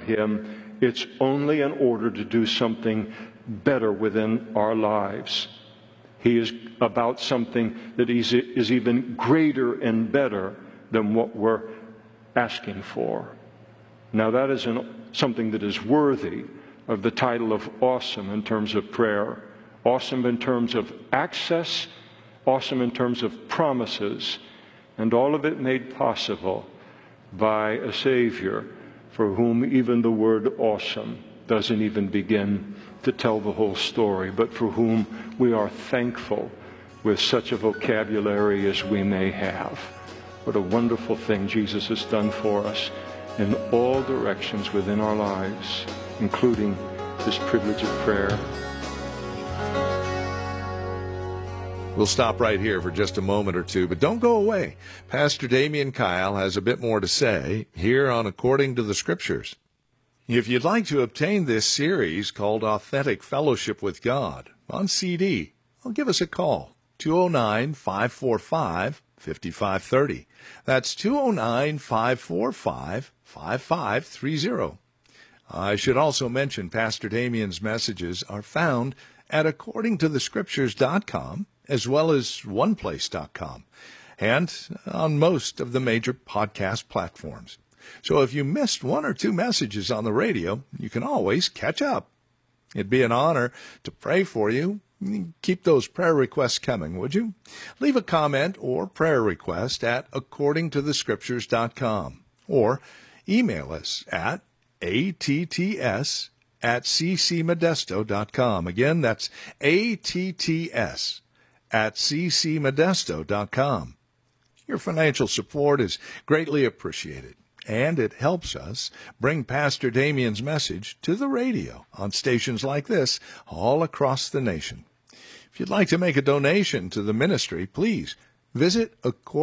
Him, it's only in order to do something better within our lives. He is about something that is even greater and better than what we're asking for. Now that is something that is worthy of the title of awesome in terms of prayer, awesome in terms of access, awesome in terms of promises, and all of it made possible by a Savior for whom even the word awesome doesn't even begin to tell the whole story, but for whom we are thankful with such a vocabulary as we may have. What a wonderful thing Jesus has done for us in all directions within our lives, including this privilege of prayer. We'll stop right here for just a moment or two, but don't go away. Pastor Damian Kyle has a bit more to say here on According to the Scriptures. If you'd like to obtain this series called Authentic Fellowship with God on CD, well, give us a call, 209-545-5530. That's 209-545-5530. I should also mention Pastor Damian's messages are found at accordingtothescriptures.com as well as oneplace.com and on most of the major podcast platforms. So if you missed one or two messages on the radio, you can always catch up. It'd be an honor to pray for you. Keep those prayer requests coming, would you? Leave a comment or prayer request at accordingtothescriptures.com or email us at atts@ccmodesto.com. Again, that's atts@ccmodesto.com. Your financial support is greatly appreciated, and it helps us bring Pastor Damian's message to the radio on stations like this all across the nation. If you'd like to make a donation to the ministry, please visit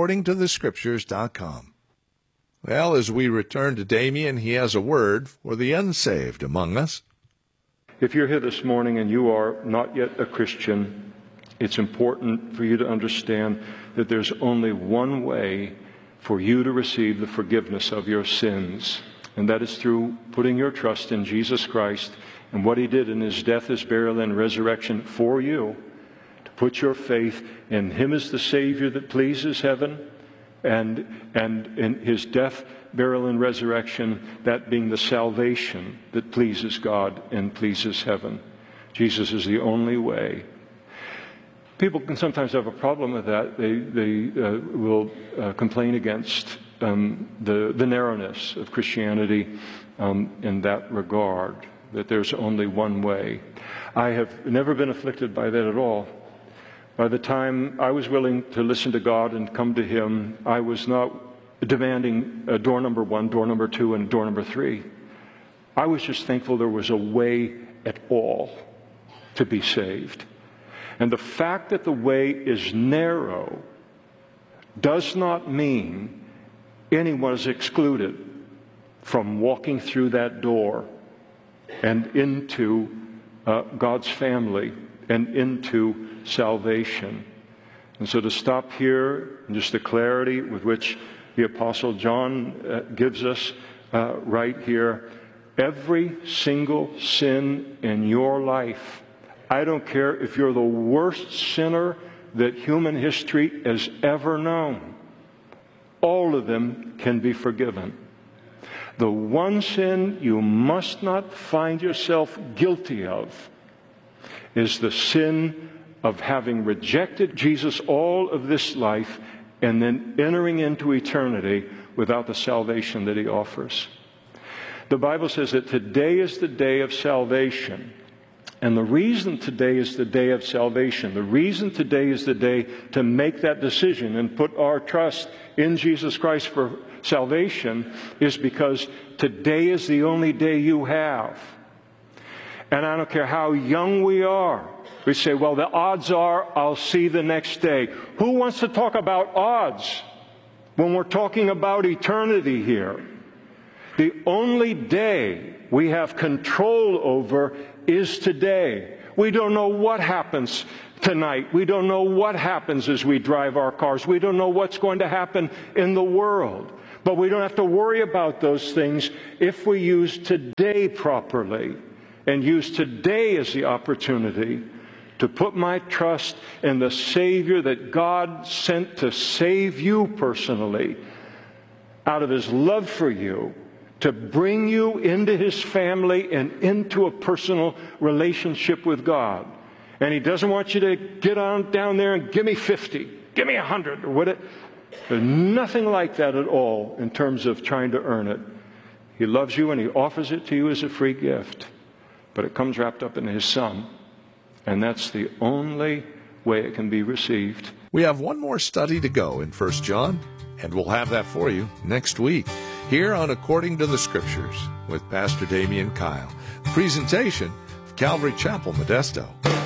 accordingtothescriptures.com. Well, as we return to Damian, he has a word for the unsaved among us. If you're here this morning and you are not yet a Christian, it's important for you to understand that there's only one way for you to receive the forgiveness of your sins, and that is through putting your trust in Jesus Christ and what He did in His death, His burial, and resurrection for you, to put your faith in Him as the Savior that pleases heaven, and in His death, burial, and resurrection, that being the salvation that pleases God and pleases heaven. Jesus is the only way. People can sometimes have a problem with that. They will complain against the narrowness of Christianity in that regard, that there's only one way. I have never been afflicted by that at all. By the time I was willing to listen to God and come to Him, I was not demanding door number 1, door number 2, and door number 3. I was just thankful there was a way at all to be saved. And the fact that the way is narrow does not mean anyone is excluded from walking through that door and into God's family and into salvation. And so to stop here, and just the clarity with which the Apostle John gives us right here, every single sin in your life, I don't care if you're the worst sinner that human history has ever known, all of them can be forgiven. The one sin you must not find yourself guilty of is the sin of having rejected Jesus all of this life and then entering into eternity without the salvation that He offers. The Bible says that today is the day of salvation. And the reason today is the day of salvation, the reason today is the day to make that decision and put our trust in Jesus Christ for salvation, is because today is the only day you have. And I don't care how young we are. We say, well, the odds are I'll see the next day. Who wants to talk about odds when we're talking about eternity here? The only day we have control over is today. We don't know what happens tonight. We don't know what happens as we drive our cars. We don't know what's going to happen in the world. But we don't have to worry about those things if we use today properly and use today as the opportunity to put my trust in the Savior that God sent to save you personally out of His love for you, to bring you into His family and into a personal relationship with God. And He doesn't want you to get on down there and give me 50, give me 100, or what. There's nothing like that at all in terms of trying to earn it. He loves you and He offers it to you as a free gift. But it comes wrapped up in His Son. And that's the only way it can be received. We have one more study to go in 1 John, and we'll have that for you next week here on According to the Scriptures with Pastor Damian Kyle. Presentation of Calvary Chapel, Modesto.